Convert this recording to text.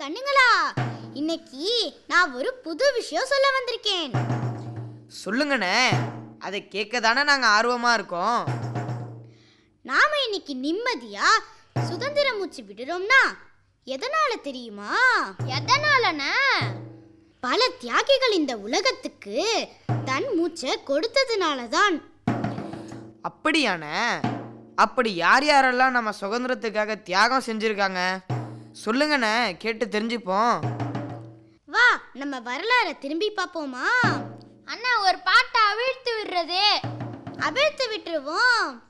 கண்ணுங்களா, இன்னைக்கு நான் ஒரு புது விஷயம் சொல்ல வந்திருக்கேன். சொல்லுங்கண்ணே, அதை கேட்க தானே நாங்கள் ஆர்வமாக இருக்கோம். நாம இன்னைக்கு நிம்மதியா சுதந்திர மூச்சு விடுறோம்னா எதனால தெரியுமா? எதனாலண்ணே? பல தியாகிகள் இந்த உலகத்துக்கு தன் மூச்சை கொடுத்ததுனால தான். அப்படியாண்ணே? அப்படி யார் யாரெல்லாம் நம்ம சுதந்திரத்துக்காக தியாகம் செஞ்சுருக்காங்க சொல்லுங்கண்ணே, கேட்டு தெரிஞ்சுப்போம். வா, நம்ம வரலாறை திரும்பி பார்ப்போமா? அண்ணா, ஒரு பாட்டை அவிழ்த்து விடுறது. அவிழ்த்து விட்டுருவோம்.